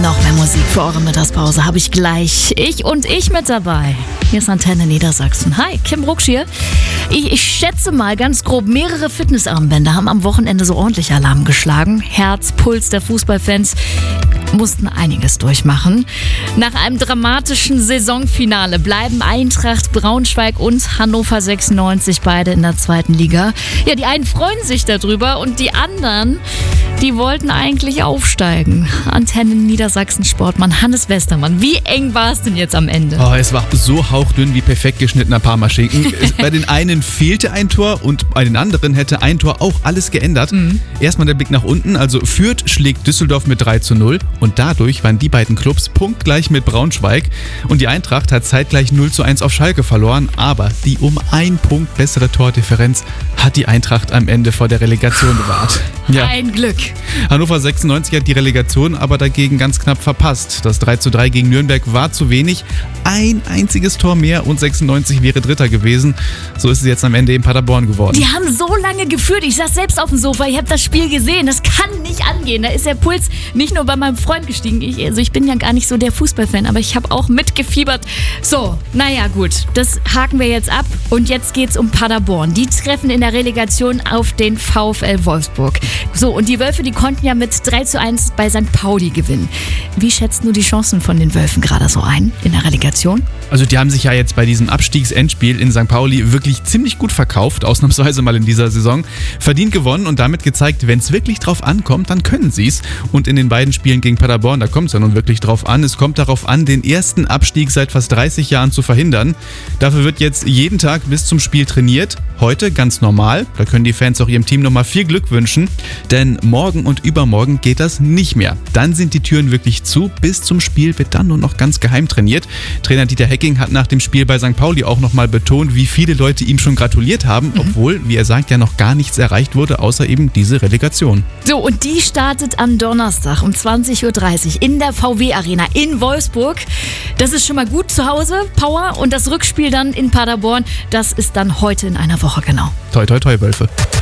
Noch mehr Musik für eure Mittagspause habe ich gleich. Ich mit dabei. Hier ist Antenne Niedersachsen. Hi, Kim Rucksch hier. Ich schätze mal ganz grob, mehrere Fitnessarmbänder haben am Wochenende so ordentlich Alarm geschlagen. Herz, Puls der Fußballfans mussten einiges durchmachen. Nach einem dramatischen Saisonfinale bleiben Eintracht Braunschweig und Hannover 96 beide in der zweiten Liga. Ja, die einen freuen sich darüber und die anderen, die wollten eigentlich aufsteigen. Antenne Niedersachsen Sportmann Hannes Westermann. Wie eng war es denn jetzt am Ende? Oh, es war so hauchdünn wie perfekt geschnittener Parmaschinken. Bei den einen fehlte ein Tor und bei den anderen hätte ein Tor auch alles geändert. Erstmal der Blick nach unten. Also Fürth schlägt Düsseldorf mit 3:0 und dadurch waren die beiden Clubs punktgleich mit Braunschweig. Und die Eintracht hat zeitgleich 0:1 auf Schalke verloren. Aber die um 1 Punkt bessere Tordifferenz hat die Eintracht am Ende vor der Relegation bewahrt. Ja. Ein Glück. Hannover 96 hat die Relegation aber dagegen ganz knapp verpasst. Das 3:3 gegen Nürnberg war zu wenig. Ein einziges Tor mehr und 96 wäre Dritter gewesen. So ist es jetzt am Ende in Paderborn geworden. Die haben so lange geführt. Ich saß selbst auf dem Sofa. Ich habe das Spiel gesehen. Das kann nicht angehen. Da ist der Puls nicht nur bei meinem Freund gestiegen. Ich bin ja gar nicht so der Fußballfan, aber ich habe auch mitgefiebert. So, naja gut. Das haken wir jetzt ab. Und jetzt geht's um Paderborn. Die treffen in der Relegation auf den VfL Wolfsburg. So, und die Wölfe, die konnten ja mit 3:1 bei St. Pauli gewinnen. Wie schätzt du die Chancen von den Wölfen gerade so ein in der Relegation? Also die haben sich ja jetzt bei diesem Abstiegsendspiel in St. Pauli wirklich ziemlich gut verkauft, ausnahmsweise mal in dieser Saison. Verdient gewonnen und damit gezeigt, wenn es wirklich drauf ankommt, dann können sie es. Und in den beiden Spielen gegen Paderborn, da kommt es ja nun wirklich drauf an. Es kommt darauf an, den ersten Abstieg seit fast 30 Jahren zu verhindern. Dafür wird jetzt jeden Tag bis zum Spiel trainiert. Heute ganz normal. Da können die Fans auch ihrem Team nochmal viel Glück wünschen. Denn morgen und übermorgen geht das nicht mehr. Dann sind die Türen wirklich zu. Bis zum Spiel wird dann nur noch ganz geheim trainiert. Trainer Dieter Hecking hat nach dem Spiel bei St. Pauli auch nochmal betont, wie viele Leute ihm schon gratuliert haben, obwohl, wie er sagt, ja noch gar nichts erreicht wurde, außer eben diese Relegation. So, und die startet am Donnerstag um 20:30 Uhr in der VW Arena in Wolfsburg. Das ist schon mal gut zu Hause, Power. Und das Rückspiel dann in Paderborn, das ist dann heute in einer Woche genau. Toi, toi, toi, Wölfe.